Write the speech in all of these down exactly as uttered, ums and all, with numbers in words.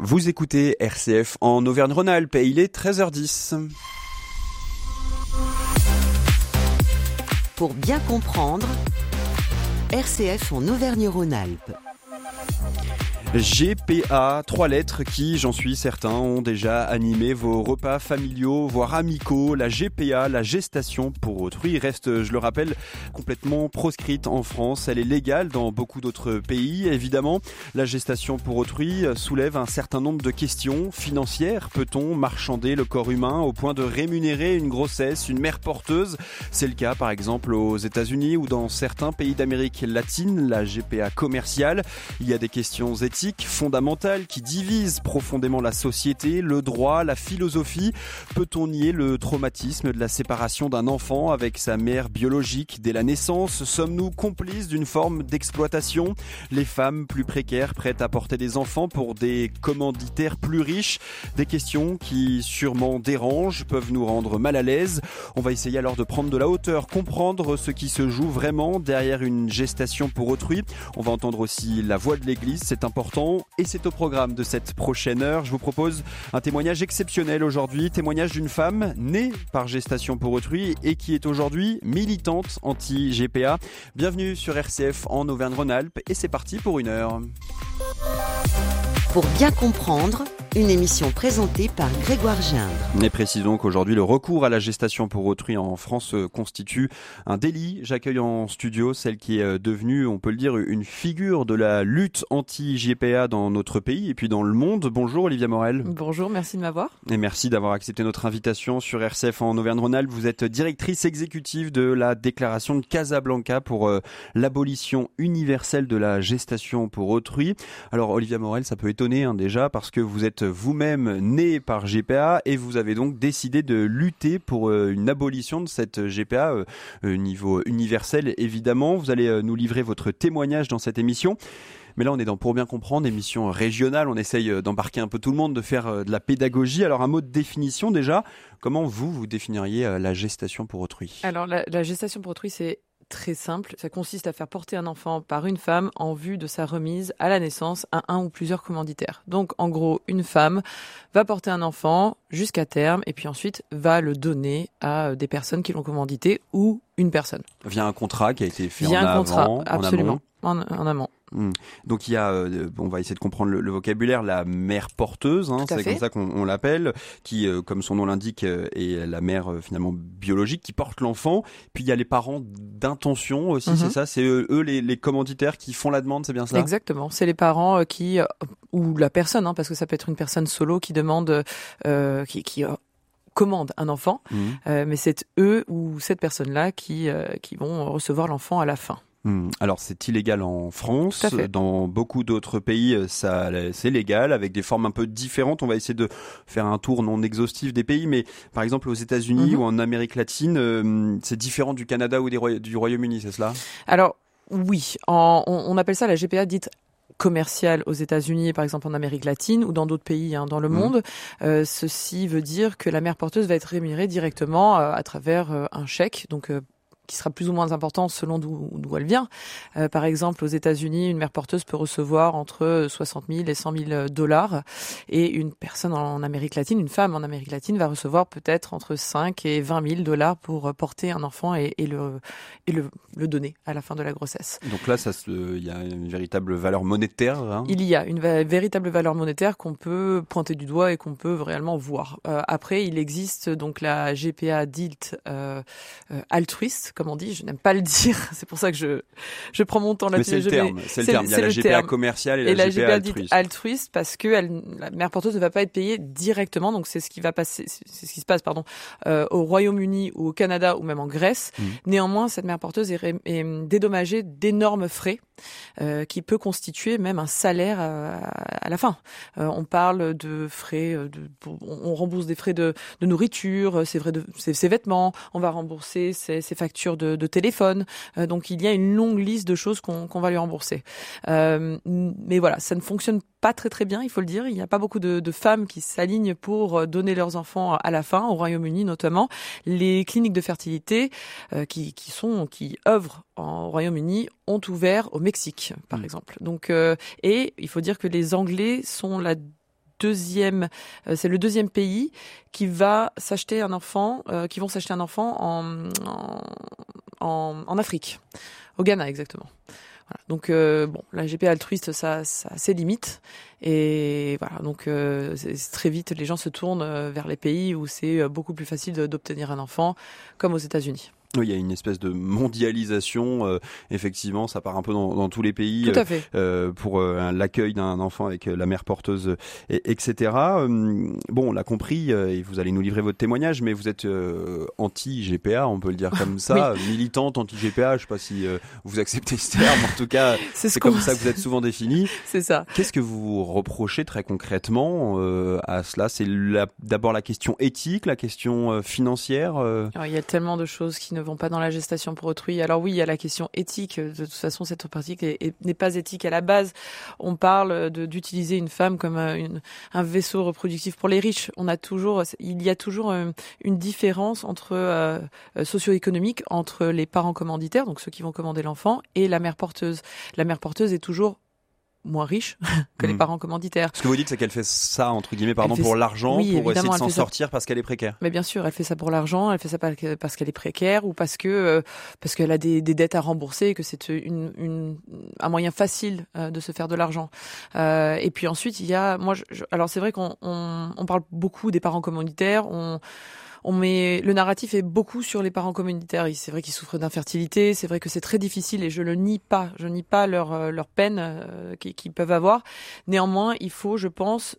Vous écoutez R C F en Auvergne-Rhône-Alpes et il est treize heures dix. Pour bien comprendre, R C F en Auvergne-Rhône-Alpes. G P A, trois lettres qui, j'en suis certain, ont déjà animé vos repas familiaux, voire amicaux. La G P A, la gestation pour autrui, reste, je le rappelle, complètement proscrite en France. Elle est légale dans beaucoup d'autres pays. Évidemment, la gestation pour autrui soulève un certain nombre de questions financières. Peut-on marchander le corps humain au point de rémunérer une grossesse, une mère porteuse ? C'est le cas, par exemple, aux États-Unis ou dans certains pays d'Amérique latine, la G P A commerciale. Il y a des questions éthiques fondamentales qui divisent profondément la société, le droit, la philosophie. Peut-on nier le traumatisme de la séparation d'un enfant avec sa mère biologique dès la naissance ? Sommes-nous complices d'une forme d'exploitation ? Les femmes plus précaires prêtes à porter des enfants pour des commanditaires plus riches ? Des questions qui sûrement dérangent, peuvent nous rendre mal à l'aise. On va essayer alors de prendre de la hauteur, comprendre ce qui se joue vraiment derrière une gestation pour autrui. On va entendre aussi la voix de l'Église, c'est important. Et c'est au programme de cette prochaine heure. Je vous propose un témoignage exceptionnel aujourd'hui. Témoignage d'une femme née par gestation pour autrui et qui est aujourd'hui militante anti-G P A. Bienvenue sur R C F en Auvergne-Rhône-Alpes et c'est parti pour une heure. Pour bien comprendre, une émission présentée par Grégoire Gindre. Et précisons qu'aujourd'hui, le recours à la gestation pour autrui en France constitue un délit. J'accueille en studio celle qui est devenue, on peut le dire, une figure de la lutte anti-G P A dans notre pays et puis dans le monde. Bonjour Olivia Morel. Bonjour, merci de m'avoir. Et merci d'avoir accepté notre invitation sur R C F en Auvergne-Rhône-Alpes. Vous êtes directrice exécutive de la déclaration de Casablanca pour euh, l'abolition universelle de la gestation pour autrui. Alors Olivia Morel, ça peut étonner hein, déjà parce que vous êtes vous-même né par G P A et vous avez donc décidé de lutter pour euh, une abolition de cette G P A au euh, niveau universel évidemment. Vous allez euh, nous livrer votre témoignage dans cette émission. Mais là, on est dans Pour bien comprendre, émission régionale. On essaye d'embarquer un peu tout le monde, de faire de la pédagogie. Alors, un mot de définition déjà. Comment vous, vous définiriez la gestation pour autrui ? Alors, la, la gestation pour autrui, c'est très simple. Ça consiste à faire porter un enfant par une femme en vue de sa remise à la naissance à un ou plusieurs commanditaires. Donc, en gros, une femme va porter un enfant jusqu'à terme et puis ensuite va le donner à des personnes qui l'ont commandité ou une personne. Via un contrat qui a été fait Via en un avant, contrat, absolument, en amont. En, en amont. Mmh. Donc il y a, euh, on va essayer de comprendre le, le vocabulaire, la mère porteuse, hein, c'est fait. comme ça qu'on on l'appelle, qui, euh, comme son nom l'indique, euh, est la mère euh, finalement biologique qui porte l'enfant. Puis il y a les parents d'intention aussi, mmh. c'est ça, c'est eux, eux les, les commanditaires qui font la demande, c'est bien ça ? Exactement, c'est les parents qui, euh, ou la personne, hein, parce que ça peut être une personne solo qui demande, euh, qui, qui euh, commande un enfant, mmh. euh, mais c'est eux ou cette personne-là qui, euh, qui vont recevoir l'enfant à la fin. Alors c'est illégal en France, dans beaucoup d'autres pays ça, c'est légal avec des formes un peu différentes. On va essayer de faire un tour non exhaustif des pays, mais par exemple aux États-Unis mmh. ou en Amérique latine, euh, c'est différent du Canada ou des Roy- du Royaume-Uni, c'est cela ? Alors oui, en, on, on appelle ça la G P A dite commerciale aux États-Unis, par exemple en Amérique latine ou dans d'autres pays hein, dans le mmh. monde. Euh, ceci veut dire que la mère porteuse va être rémunérée directement euh, à travers euh, un chèque, donc euh, qui sera plus ou moins important selon d'où, d'où elle vient. Euh, par exemple, aux États-Unis, une mère porteuse peut recevoir entre soixante mille et cent mille dollars, et une personne en Amérique latine, une femme en Amérique latine, va recevoir peut-être entre cinq et vingt mille dollars pour porter un enfant et, et, le, et le, le donner à la fin de la grossesse. Donc là, ça se, il y a une véritable valeur monétaire. Hein. Il y a une va- véritable valeur monétaire qu'on peut pointer du doigt et qu'on peut réellement voir. Euh, après, il existe donc la G P A dite euh, euh, altruiste, comme on dit, je n'aime pas le dire, c'est pour ça que je je prends mon temps là-dessus. Mais c'est le terme, c'est le terme. Il y a la G P A commerciale et la, et la G P A altruiste. altruiste parce que elle, la mère porteuse ne va pas être payée directement, donc c'est ce qui va passer, c'est ce qui se passe, pardon, euh, au Royaume-Uni ou au Canada ou même en Grèce. Mmh. Néanmoins, cette mère porteuse est, ré, est dédommagée d'énormes frais. Euh, qui peut constituer même un salaire à, à la fin. Euh, on parle de frais, de, on rembourse des frais de, de nourriture, ses, frais de, ses, ses vêtements, on va rembourser ses, ses factures de, de téléphone. Euh, donc il y a une longue liste de choses qu'on, qu'on va lui rembourser. Euh, mais voilà, ça ne fonctionne pas très très bien, il faut le dire. Il n'y a pas beaucoup de, de femmes qui s'alignent pour donner leurs enfants à la fin, au Royaume-Uni notamment. Les cliniques de fertilité euh, qui, qui sont, qui œuvrent en Royaume-Uni ont ouvert au Mexique, par mmh. exemple. Donc, euh, et il faut dire que les Anglais sont la deuxième, euh, c'est le deuxième pays qui va s'acheter un enfant, euh, qui vont s'acheter un enfant en, en, en, en Afrique, au Ghana exactement. Voilà. Donc euh, bon, la G P A altruiste, ça, ça a ses limites et voilà. Donc euh, c'est, c'est très vite, les gens se tournent vers les pays où c'est beaucoup plus facile de, d'obtenir un enfant, comme aux États-Unis. Oui, il y a une espèce de mondialisation. Euh, effectivement, ça part un peu dans, dans tous les pays. Tout à fait. Euh, pour euh, l'accueil d'un enfant avec la mère porteuse, et, etc. Euh, bon, on l'a compris, euh, et vous allez nous livrer votre témoignage, mais vous êtes euh, anti-G P A, on peut le dire comme ça, oui. Militante anti-G P A. Je ne sais pas si euh, vous acceptez ce terme. En tout cas, c'est, c'est comme ça que vous êtes souvent définie. C'est ça. Qu'est-ce que vous reprochez très concrètement euh, à cela ? C'est la, d'abord la question éthique, la question euh, financière. Euh... Alors, il y a tellement de choses qui ne vont pas dans la gestation pour autrui. Alors oui, il y a la question éthique. De toute façon, cette pratique est, est, n'est pas éthique à la base. On parle de, d'utiliser une femme comme un, une, un vaisseau reproductif pour les riches. On a toujours, il y a toujours une, une différence entre euh, socio-économique entre les parents commanditaires, donc ceux qui vont commander l'enfant, et la mère porteuse. La mère porteuse est toujours moins riche que mmh. les parents commanditaires. Ce que vous dites, c'est qu'elle fait ça, entre guillemets, pardon, pour ça... l'argent, oui, pour essayer de s'en sortir ça... parce qu'elle est précaire. Mais bien sûr, elle fait ça pour l'argent, elle fait ça parce qu'elle est précaire ou parce que euh, parce qu'elle a des, des dettes à rembourser, que c'est une, une, un moyen facile euh, de se faire de l'argent. Euh, et puis ensuite, il y a, moi, je, alors c'est vrai qu'on on, on parle beaucoup des parents commanditaires, on On met, le narratif est beaucoup sur les parents commanditaires. C'est vrai qu'ils souffrent d'infertilité, c'est vrai que c'est très difficile et je le nie pas. Je nie pas leur, leur peine euh, qu'ils, qu'ils peuvent avoir. Néanmoins, il faut, je pense,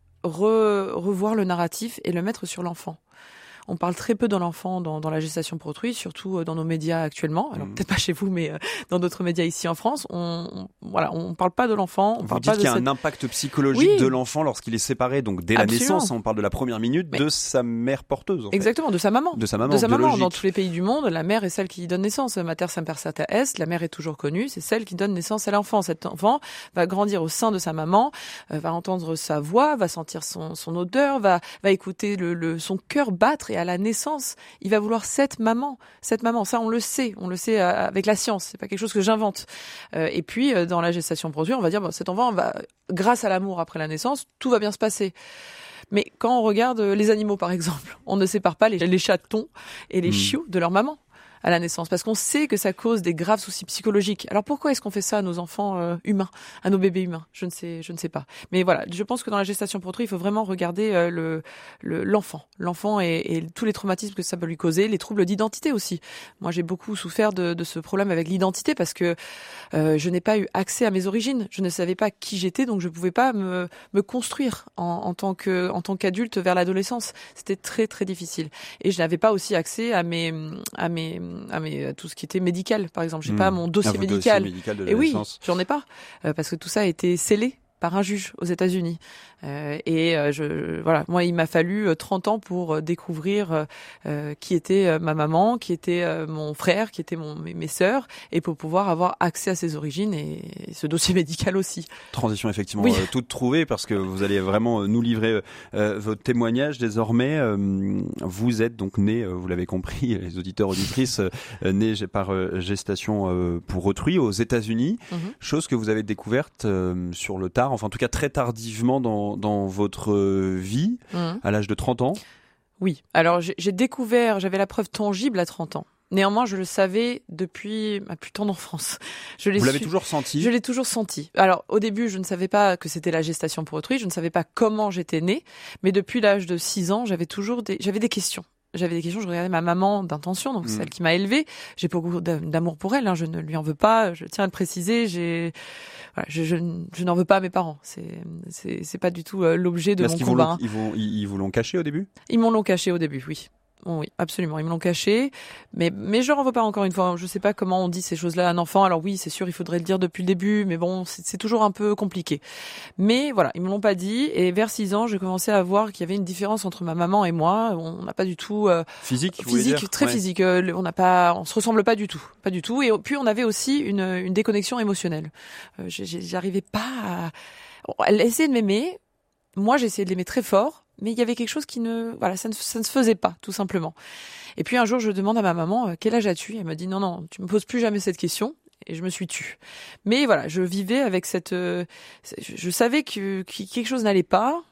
re, revoir le narratif et le mettre sur l'enfant. On parle très peu de l'enfant dans, dans la gestation pour autrui, surtout dans nos médias actuellement. Alors mmh. peut-être pas chez vous, mais dans d'autres médias ici en France, on, on voilà, on parle pas de l'enfant. On vous parle dites pas qu'il y a cette... un impact psychologique oui. de l'enfant lorsqu'il est séparé, donc dès Absolument. la naissance, on parle de la première minute mais... de sa mère porteuse. En fait. Exactement, de sa maman. De sa maman. De sa biologique. maman. Dans tous les pays du monde, la mère est celle qui donne naissance. Mater semper sata est, la mère est toujours connue, c'est celle qui donne naissance à l'enfant. Cet enfant va grandir au sein de sa maman, euh, va entendre sa voix, va sentir son, son odeur, va, va écouter le, le, son cœur battre et à la naissance, il va vouloir cette maman, cette maman. Ça, on le sait, on le sait avec la science. C'est pas quelque chose que j'invente. Euh, et puis, euh, dans la gestation pour autrui, on va dire, bon, cet enfant va, grâce à l'amour après la naissance, tout va bien se passer. Mais quand on regarde les animaux, par exemple, on ne sépare pas les, les chatons et les mmh. chiots de leur maman à la naissance, parce qu'on sait que ça cause des graves soucis psychologiques. Alors pourquoi est-ce qu'on fait ça à nos enfants euh, humains, à nos bébés humains ? Je ne sais, je ne sais pas. Mais voilà, je pense que dans la gestation pour autrui, il faut vraiment regarder euh, le, le l'enfant, l'enfant et, et tous les traumatismes que ça peut lui causer, les troubles d'identité aussi. Moi, j'ai beaucoup souffert de, de ce problème avec l'identité parce que euh, je n'ai pas eu accès à mes origines. Je ne savais pas qui j'étais, donc je ne pouvais pas me me construire en, en tant que en tant qu'adulte vers l'adolescence. C'était très très difficile. Et je n'avais pas aussi accès à mes à mes à mes, à tout ce qui était médical, par exemple. J'ai mmh. pas mon dossier ah, médical. Dossier médical de la et oui, naissance. j'en ai pas. Euh, parce que tout ça a été scellé par un juge aux États-Unis. Euh, et euh, je, voilà, moi, il m'a fallu trente ans pour découvrir euh, qui était euh, ma maman, qui était euh, mon frère, qui étaient mon, mes, mes sœurs, et pour pouvoir avoir accès à ses origines et, et ce dossier médical aussi. Transition effectivement oui. euh, toute trouvée, parce que vous allez vraiment nous livrer euh, votre témoignage désormais. Euh, vous êtes donc né, euh, vous l'avez compris, les auditeurs auditrices, euh, nés par euh, gestation euh, pour autrui aux États-Unis, mm-hmm. chose que vous avez découverte euh, sur le tard, enfin en tout cas très tardivement dans dans votre vie, mmh. à l'âge de trente ans. Oui, alors j'ai, j'ai découvert, j'avais la preuve tangible à trente ans. Néanmoins, je le savais depuis ma plus tendre enfance. Je l'ai Vous l'avez su... toujours senti ? Je l'ai toujours senti. Alors, au début, je ne savais pas que c'était la gestation pour autrui, je ne savais pas comment j'étais née, mais depuis l'âge de six ans, j'avais toujours des, j'avais des questions. J'avais des questions, je regardais ma maman d'intention, donc mmh. celle qui m'a élevée. J'ai beaucoup d'amour pour elle, hein, je ne lui en veux pas, je tiens à le préciser. J'ai, voilà, je, je, je n'en veux pas à mes parents. C'est, c'est, c'est pas du tout euh, l'objet de Parce mon qu'ils combat. Ils, vont, ils, ils vous l'ont caché au début ? Ils m'ont l'ont caché au début, oui. Oui, absolument. Ils me l'ont caché, mais mais je leur en veux pas encore une fois. Je sais pas comment on dit ces choses-là à un enfant. Alors oui, c'est sûr, il faudrait le dire depuis le début, mais bon, c'est, c'est toujours un peu compliqué. Mais voilà, ils me l'ont pas dit. Et vers six ans, j'ai commencé à voir qu'il y avait une différence entre ma maman et moi. On n'a pas du tout euh, physique, physique, très ouais. physique. Euh, on n'a pas, on se ressemble pas du tout, pas du tout. Et puis on avait aussi une une déconnexion émotionnelle. Euh, j'arrivais pas à. Elle essayait de m'aimer. Moi, j'essayais de l'aimer très fort. Mais il y avait quelque chose qui ne, voilà, ça ne, ça ne se faisait pas, tout simplement. Et puis un jour, je demande à ma maman, quel âge as-tu ? Elle me dit, non, non, tu me poses plus jamais cette question. Et je me suis tue. Mais voilà, je vivais avec cette, euh, je, je savais que, que quelque chose n'allait pas.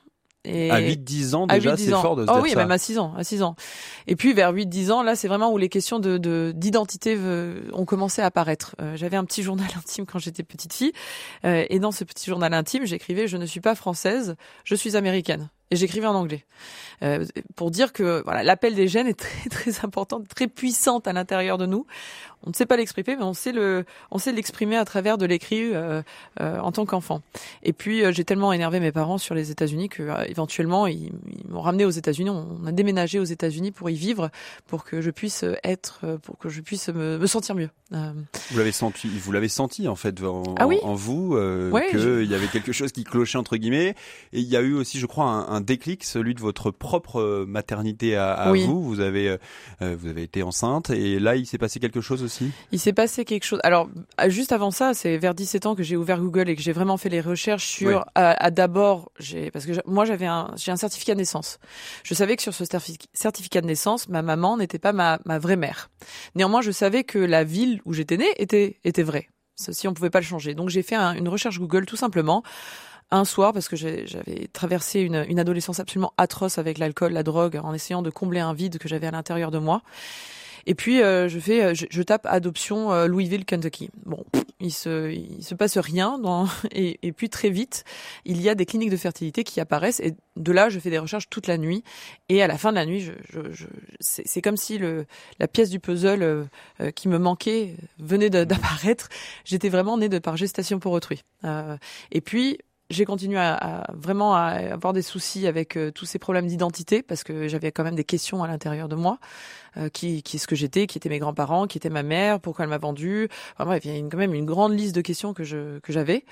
Et à huit dix ans déjà, c'est ans. fort de se oh dire oui, ça. même à six ans, à six ans. Et puis vers huit dix ans, là, c'est vraiment où les questions de, de d'identité ont commencé à apparaître. Euh, j'avais un petit journal intime quand j'étais petite fille, euh, et dans ce petit journal intime, j'écrivais je ne suis pas française, je suis américaine. Et j'écrivais en anglais. Euh, pour dire que voilà, l'appel des gènes est très très important, très puissante à l'intérieur de nous. On ne sait pas l'exprimer, mais on sait le, on sait l'exprimer à travers de l'écrit euh, euh, en tant qu'enfant. Et puis euh, j'ai tellement énervé mes parents sur les États-Unis que euh, éventuellement ils, ils m'ont ramené aux États-Unis. On a déménagé aux États-Unis pour y vivre, pour que je puisse être, pour que je puisse me, me sentir mieux. Euh... Vous l'avez senti, vous l'avez senti en fait en, ah oui en vous euh, ouais, qu'il je... y avait quelque chose qui clochait entre guillemets. Et il y a eu aussi, je crois, un, un déclic, celui de votre propre maternité à, à oui. vous. Vous avez, euh, vous avez été enceinte et là il s'est passé quelque chose aussi. Il s'est passé quelque chose. Alors, juste avant ça, c'est vers dix-sept ans que j'ai ouvert Google et que j'ai vraiment fait les recherches sur, ouais. à, à d'abord, j'ai, parce que moi j'avais un, j'ai un certificat de naissance. Je savais que sur ce certificat de naissance, ma maman n'était pas ma, ma vraie mère. Néanmoins, je savais que la ville où j'étais née était, était vraie. Ceci, on pouvait pas le changer. Donc, j'ai fait un, une recherche Google tout simplement. Un soir, parce que j'ai, j'avais traversé une, une adolescence absolument atroce avec l'alcool, la drogue, en essayant de combler un vide que j'avais à l'intérieur de moi. Et puis euh, je fais, je, je tape adoption euh, Louisville, Kentucky. Bon, il se, il se passe rien. Dans, et, et puis très vite, il y a des cliniques de fertilité qui apparaissent. Et de là, je fais des recherches toute la nuit. Et à la fin de la nuit, je, je, je, c'est, c'est comme si le, la pièce du puzzle euh, euh, qui me manquait venait de, d'apparaître. J'étais vraiment née de par gestation pour autrui. Euh, et puis j'ai continué à, à vraiment à avoir des soucis avec euh, tous ces problèmes d'identité parce que j'avais quand même des questions à l'intérieur de moi. Euh, qui, qui est-ce que j'étais, qui étaient mes grands-parents, qui était ma mère, pourquoi elle m'a vendue. Enfin bref, il y a une, quand même une grande liste de questions que je que j'avais.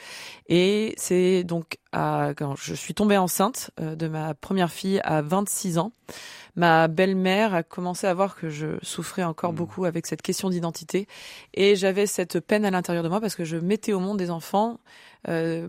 Et c'est donc à, quand je suis tombée enceinte euh, de ma première fille à vingt-six ans, ma belle-mère a commencé à voir que je souffrais encore mmh. beaucoup avec cette question d'identité. Et j'avais cette peine à l'intérieur de moi parce que je mettais au monde des enfants euh,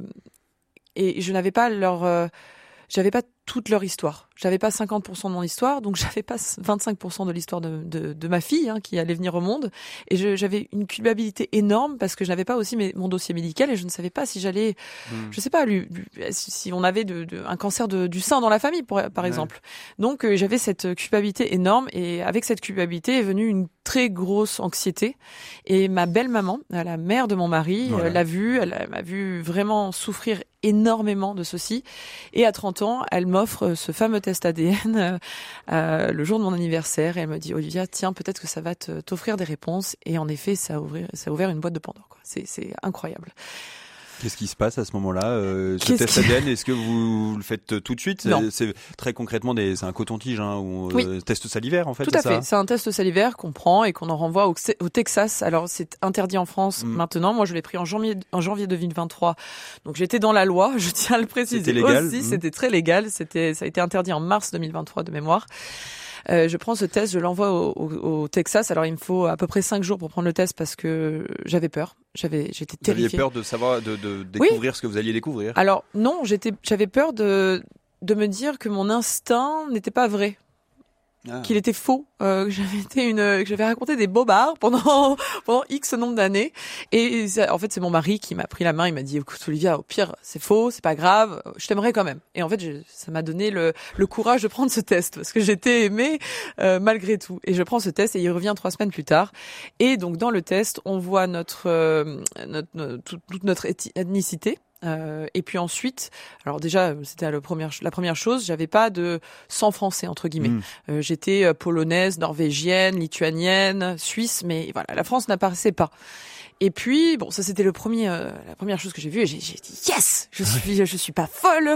et je n'avais pas leur... Euh, j'avais pas toute leur histoire. J'avais pas cinquante pour cent de mon histoire, donc j'avais pas vingt-cinq pour cent de l'histoire de, de, de ma fille hein, qui allait venir au monde. Et je, j'avais une culpabilité énorme parce que je n'avais pas aussi mes, mon dossier médical et je ne savais pas si j'allais, mmh. je sais pas, lui, lui, si on avait de, de, un cancer de, du sein dans la famille, pour, par ouais. exemple. Donc euh, j'avais cette culpabilité énorme et avec cette culpabilité est venue une très grosse anxiété. Et ma belle-maman, la mère de mon mari, ouais. euh, l'a vue, elle, elle m'a vu vraiment souffrir énormément de ceci. Et à trente ans, elle m'offre ce fameux test A D N euh, le jour de mon anniversaire et elle me dit Olivia, tiens, peut-être que ça va te, t'offrir des réponses. Et en effet, ça a ouvert, ça a ouvert une boîte de Pandore, quoi. C'est, c'est incroyable. Qu'est-ce qui se passe à ce moment-là euh, Ce Qu'est-ce test A D N, est-ce que vous le faites tout de suite? Non. C'est, c'est très concrètement des, c'est un coton-tige, hein, ou oui. euh, test salivaire en fait. Tout c'est à ça fait. C'est un test salivaire qu'on prend et qu'on en renvoie au, au Texas. Alors c'est interdit en France mmh. maintenant. Moi je l'ai pris en janvier, en janvier deux mille vingt-trois. Donc j'étais dans la loi. Je tiens à le préciser. C'était légal. Aussi, mmh. C'était très légal. C'était, ça a été interdit en mars deux mille vingt-trois de mémoire. Euh, je prends ce test, je l'envoie au, au, au Texas. Alors il me faut à peu près cinq jours pour prendre le test parce que j'avais peur. J'avais, j'étais terrifiée. Vous aviez peur de savoir, de, de découvrir oui. ce que vous alliez découvrir. Alors non, j'étais, j'avais peur de de me dire que mon instinct n'était pas vrai. Ah. Qu'il était faux, euh, que j'avais été une, que j'avais raconté des bobards pendant pendant X nombre d'années. Et ça, en fait, c'est mon mari qui m'a pris la main. Il m'a dit, écoute Olivia, au pire, c'est faux, c'est pas grave, je t'aimerais quand même. Et en fait, je, ça m'a donné le le courage de prendre ce test parce que j'étais aimée euh, malgré tout. Et je prends ce test et il revient trois semaines plus tard. Et donc dans le test, on voit notre euh, notre, notre toute, toute notre ethnicité. Euh, et puis ensuite, alors déjà c'était la première la première chose, j'avais pas de sang français entre guillemets. Mmh. Euh, j'étais euh, polonaise, norvégienne, lituanienne, suisse, mais voilà, la France n'apparaissait pas. Et puis bon, ça c'était le premier, euh, la première chose que j'ai vue et j'ai, j'ai dit yes, je suis, je suis pas folle.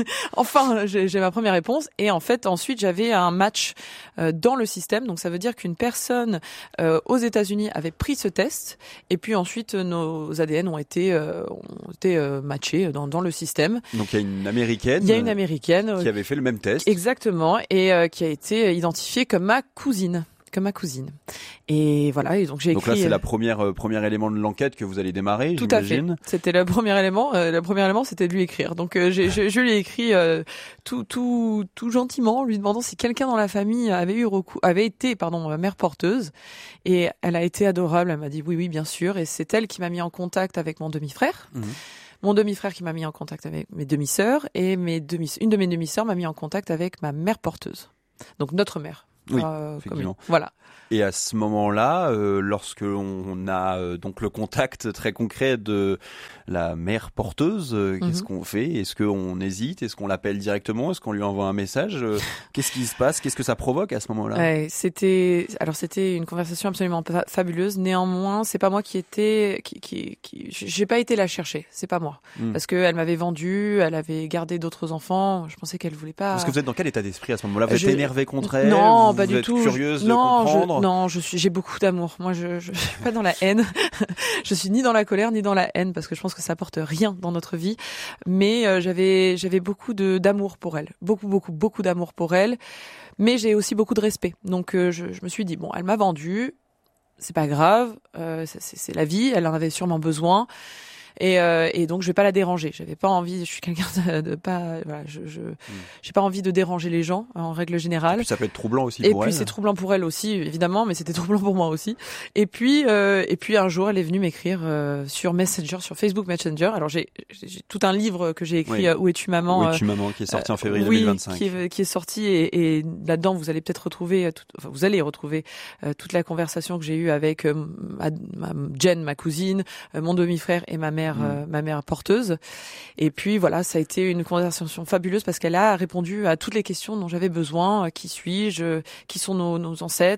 Enfin, j'ai, j'ai ma première réponse. Et en fait, ensuite j'avais un match euh, dans le système. Donc ça veut dire qu'une personne euh, aux États-Unis avait pris ce test. Et puis ensuite nos A D N ont été, euh, ont été euh, matchés dans, dans le système. Donc il y a une américaine. Il y a une américaine euh, qui avait fait le même test. Exactement, et euh, qui a été identifiée comme ma cousine. Comme ma cousine. Et voilà, et donc j'ai écrit... Donc là, c'est la première, euh, premier élément de l'enquête que vous allez démarrer, tout j'imagine. à fait. C'était le premier élément. Euh, le premier élément, c'était de lui écrire. Donc euh, j'ai, je, je lui ai écrit euh, tout, tout, tout gentiment, lui demandant si quelqu'un dans la famille avait eu recours, avait été, pardon, mère porteuse. Et elle a été adorable. Elle m'a dit oui, oui, bien sûr. Et c'est elle qui m'a mis en contact avec mon demi-frère. Mmh. mon demi-frère qui m'a mis en contact avec mes demi-sœurs et mes demi, une de mes demi-sœurs m'a mis en contact avec ma mère porteuse. Donc notre mère. Oui, euh, effectivement. Commune. Voilà. Et à ce moment-là, euh, lorsque on a euh, donc le contact très concret de la mère porteuse, euh, qu'est-ce mm-hmm. qu'on fait ? Est-ce qu'on hésite ? Est-ce qu'on l'appelle directement ? Est-ce qu'on lui envoie un message ? euh, Qu'est-ce qui se passe ? Qu'est-ce que ça provoque à ce moment-là ? Ouais, c'était alors c'était une conversation absolument fa- fabuleuse. Néanmoins, c'est pas moi qui était qui qui, qui j'ai pas été la chercher. C'est pas moi mm. parce que elle m'avait vendu, elle avait gardé d'autres enfants. Je pensais qu'elle voulait pas. Parce que vous êtes dans quel état d'esprit à ce moment-là ? Vous êtes je... énervé contre elle ? Non, vous pas vous du êtes tout. Curieuse je... de non, comprendre. Je... Non, je suis j'ai beaucoup d'amour. Moi, je je suis pas dans la haine. Je suis ni dans la colère ni dans la haine parce que je pense que ça apporte rien dans notre vie. Mais euh, j'avais j'avais beaucoup de d'amour pour elle, beaucoup beaucoup beaucoup d'amour pour elle. Mais j'ai aussi beaucoup de respect. Donc euh, je, je me suis dit bon, elle m'a vendu, c'est pas grave, euh, c'est, c'est la vie, elle en avait sûrement besoin. Et, euh, et donc je vais pas la déranger. J'avais pas envie. Je suis quelqu'un de, de pas. Voilà, je, je mmh. j'ai pas envie de déranger les gens en règle générale. Et puis ça peut être troublant aussi et pour elle. Et puis c'est troublant pour elle aussi, évidemment, mais c'était troublant pour moi aussi. Et puis euh, et puis un jour, elle est venue m'écrire euh, sur Messenger, sur Facebook Messenger. Alors j'ai, j'ai tout un livre que j'ai écrit, oui. euh, Où es-tu maman ? Où es-tu maman, qui est sorti euh, en février oui, deux mille vingt-cinq. Qui est, qui est sorti et, et là-dedans vous allez peut-être retrouver, tout, enfin vous allez retrouver euh, toute la conversation que j'ai eue avec euh, ma, ma Jen, ma cousine, euh, mon demi-frère et ma mère, mmh. euh, ma mère porteuse. Et puis voilà, ça a été une conversation fabuleuse parce qu'elle a répondu à toutes les questions dont j'avais besoin. Qui suis-je ? Qui sont nos, nos ancêtres ?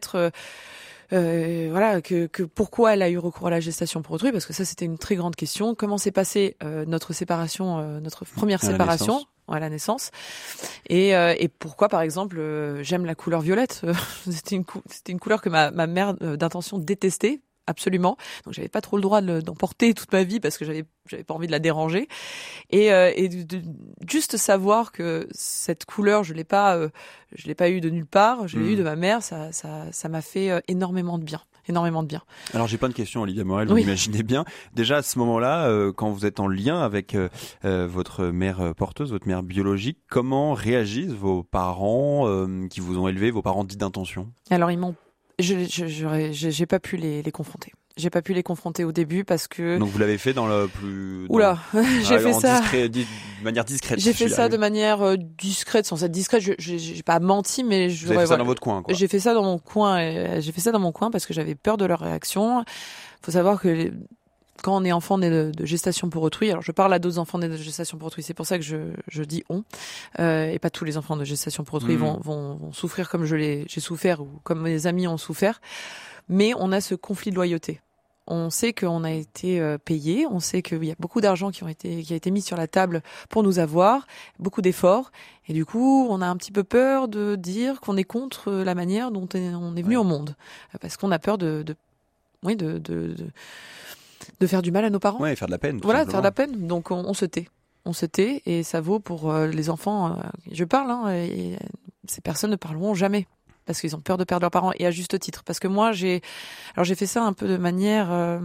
Euh, voilà, que, que pourquoi elle a eu recours à la gestation pour autrui, parce que ça c'était une très grande question. Comment s'est passée euh, notre séparation, euh, notre première à séparation à la naissance, et, euh, et pourquoi par exemple euh, j'aime la couleur violette. c'était une cou- c'était une couleur que ma, ma mère euh, d'intention détestait. Absolument. Donc j'avais pas trop le droit de le, d'en porter toute ma vie parce que j'avais j'avais pas envie de la déranger. Et, euh, et de, de, juste savoir que cette couleur, je l'ai pas, euh, je l'ai pas eu de nulle part, je l'ai mmh. eu de ma mère, ça, ça, ça m'a fait euh, énormément de bien. Énormément de bien. Alors j'ai plein de questions, Olivia Morel, vous oui. imaginez bien. Déjà à ce moment-là, euh, quand vous êtes en lien avec euh, euh, votre mère porteuse, votre mère biologique, comment réagissent vos parents euh, qui vous ont élevé, vos parents dits d'intention ? Alors ils m'ont Je, je, j'aurais, j'ai pas pu les, les confronter. J'ai pas pu les confronter au début parce que. Donc vous l'avez fait dans le plus. Dans... Oula, j'ai ah, fait ça. Discret, di... de manière discrète. J'ai fait ça de manière euh, discrète, sans être discrète. Je, j'ai, j'ai pas menti, mais je. Vous avez fait ça voilà. dans votre coin, quoi. J'ai fait ça dans mon coin. Et, j'ai fait ça dans mon coin parce que j'avais peur de leur réaction. Faut savoir que les... quand on est enfant né de, de gestation pour autrui, alors je parle à d'autres enfants nés de gestation pour autrui, c'est pour ça que je, je dis on, euh, et pas tous les enfants de gestation pour autrui mmh. vont, vont, vont souffrir comme je l'ai, j'ai souffert ou comme mes amis ont souffert, mais on a ce conflit de loyauté. On sait qu'on a été euh, payé, on sait qu'il y a beaucoup d'argent qui ont été qui a été mis sur la table pour nous avoir, beaucoup d'efforts, et du coup on a un petit peu peur de dire qu'on est contre la manière dont on est venu ouais. au monde, parce qu'on a peur de, de oui de, de, de de faire du mal à nos parents. Ouais, faire de la peine. Voilà, faire de la peine. Donc on, on se tait. On se tait et ça vaut pour euh, les enfants. Euh, je parle, hein, et, et ces personnes ne parleront jamais parce qu'ils ont peur de perdre leurs parents, et à juste titre. Parce que moi, j'ai, alors j'ai fait ça un peu de manière. Euh,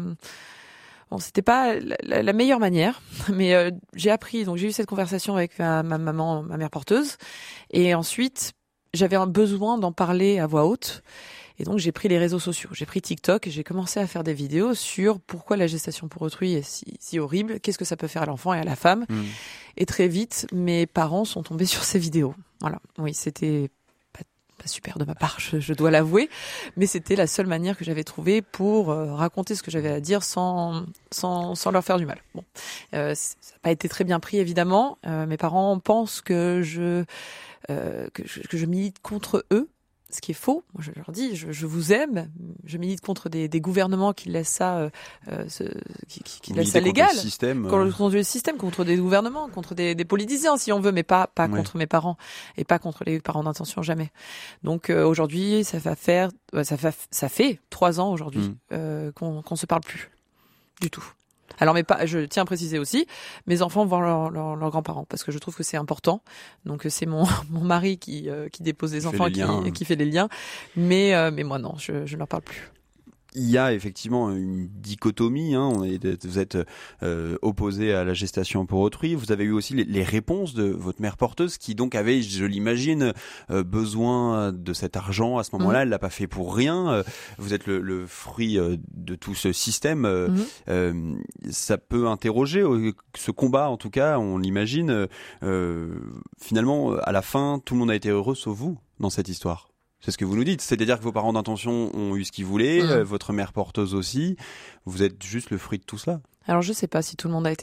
bon, c'était pas la, la, la meilleure manière, mais euh, j'ai appris. Donc j'ai eu cette conversation avec ma, ma maman, ma mère porteuse, et ensuite j'avais un besoin d'en parler à voix haute. Et donc j'ai pris les réseaux sociaux, j'ai pris TikTok et j'ai commencé à faire des vidéos sur pourquoi la gestation pour autrui est si, si horrible, qu'est-ce que ça peut faire à l'enfant et à la femme. Mmh. Et très vite, mes parents sont tombés sur ces vidéos. Voilà, oui, c'était pas, pas super de ma part, je, je dois l'avouer, mais c'était la seule manière que j'avais trouvée pour euh, raconter ce que j'avais à dire sans, sans, sans leur faire du mal. Bon, euh, ça n'a pas été très bien pris évidemment. Euh, mes parents pensent que je, euh, que je, que je milite contre eux. Ce qui est faux. Moi, je leur dis, je, je vous aime. Je milite contre des, des gouvernements qui laissent ça, euh, ce, qui, qui, qui laissent ça légal. Contre le système. Contre, contre le système, contre des gouvernements, contre des, des politiciens, si on veut, mais pas, pas ouais. contre mes parents et pas contre les parents d'intention, jamais. Donc euh, aujourd'hui, ça va faire, ça fait, ça fait trois ans aujourd'hui mmh. euh, qu'on, qu'on se parle plus du tout. Alors, mais pas, je tiens à préciser aussi, mes enfants vont voir leurs leur, leur grands-parents parce que je trouve que c'est important. Donc, c'est mon, mon mari qui, euh, qui dépose les enfants, qui, qui fait les liens. Mais, euh, mais moi, non, je, je ne leur parle plus. il y a effectivement une dichotomie, hein. On est, vous êtes euh, opposé à la gestation pour autrui. Vous avez eu aussi les, les réponses de votre mère porteuse qui donc avait, je l'imagine, euh, besoin de cet argent à ce moment-là. Mmh. Elle l'a pas fait pour rien. Vous êtes le, le fruit euh, de tout ce système. Mmh. Euh, ça peut interroger euh, ce combat, en tout cas, on l'imagine. Euh, finalement, à la fin, tout le monde a été heureux sauf vous dans cette histoire. C'est ce que vous nous dites, c'est-à-dire que vos parents d'intention ont eu ce qu'ils voulaient, mmh. euh, votre mère porteuse aussi, vous êtes juste le fruit de tout cela. Alors je sais pas si tout le monde a été